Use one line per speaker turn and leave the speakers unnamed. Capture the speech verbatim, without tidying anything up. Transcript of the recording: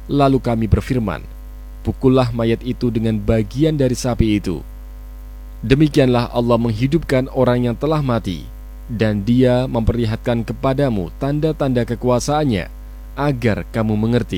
Lalu kami berfirman, pukullah mayat itu dengan bagian dari sapi itu. Demikianlah Allah menghidupkan orang yang telah mati, dan Dia memperlihatkan kepadamu tanda-tanda kekuasaannya, agar kamu mengerti.